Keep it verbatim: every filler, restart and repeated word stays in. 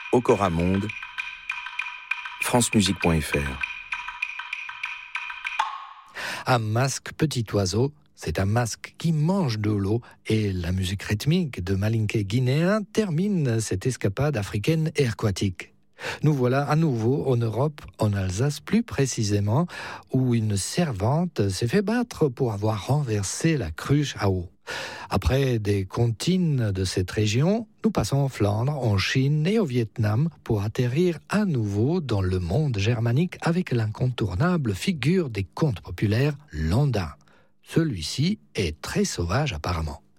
Okora Monde, francemusique point f r. Un masque petit oiseau, c'est un masque qui mange de l'eau et la musique rythmique de Malinké guinéen termine cette escapade africaine et aquatique. Nous voilà à nouveau en Europe, en Alsace plus précisément, où une servante s'est fait battre pour avoir renversé la cruche à eau. Après des comptines de cette région, nous passons en Flandre, en Chine et au Vietnam pour atterrir à nouveau dans le monde germanique avec l'incontournable figure des contes populaires Landin. Celui-ci est très sauvage apparemment.